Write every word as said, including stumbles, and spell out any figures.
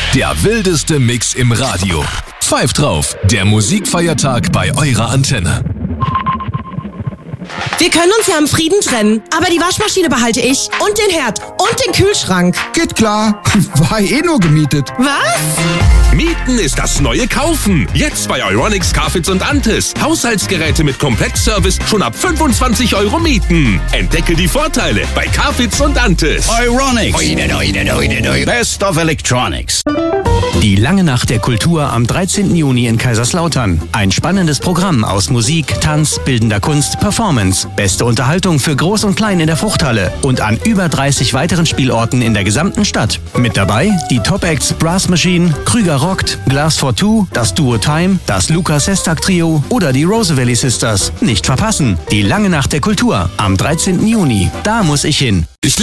Der wildeste Mix im Radio. Pfeift drauf, der Musikfeiertag bei eurer Antenne. Wir können uns ja im Frieden trennen, aber die Waschmaschine behalte ich und den Herd und den Kühlschrank. Geht klar, war eh nur gemietet. Was? Mieten ist das neue Kaufen. Jetzt bei Euronics, Carfits und Antis. Haushaltsgeräte mit Komplettservice schon ab fünfundzwanzig Euro mieten. Entdecke die Vorteile bei Carfits und Antis. Euronics. Best of Electronics. Die lange Nacht der Kultur am dreizehnten Juni in Kaiserslautern. Ein spannendes Programm aus Musik, Tanz, bildender Kunst, Performance. Beste Unterhaltung für Groß und Klein in der Fruchthalle und an über dreißig weiteren Spielorten in der gesamten Stadt. Mit dabei die Top-Acts Brass Machine, Krüger Rockt, Glass for Two, das Duo Time, das Lukas Sestak Trio oder die Roosevelt Sisters. Nicht verpassen. Die lange Nacht der Kultur am dreizehnten Juni. Da muss ich hin.